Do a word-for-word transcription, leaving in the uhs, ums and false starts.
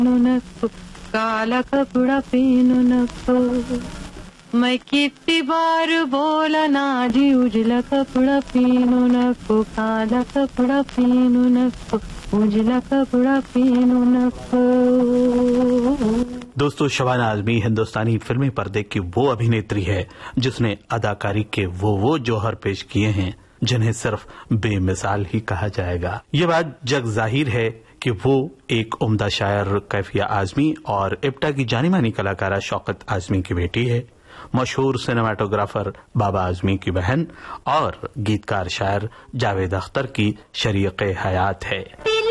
नको, काला कपड़ा पहनो नको। मैं कितनी बार बोला ना जी, उजला कपड़ा पहनो नको, काला कपड़ा पहनो नको, उजला कपड़ा पहनो नको। दोस्तों, शबाना आजमी हिंदुस्तानी फिल्मी पर्दे की वो अभिनेत्री है जिसने अदाकारी के वो वो जौहर पेश किए हैं जिन्हें सिर्फ बेमिसाल ही कहा जाएगा। ये बात जग जाहिर है कि वो एक उम्दा शायर कैफिया आजमी और इप्टा की जानी मानी कलाकारा शौकत आजमी की बेटी है, मशहूर सिनेमाटोग्राफर बाबा आजमी की बहन और गीतकार शायर जावेद अख्तर की शरीक हयात है।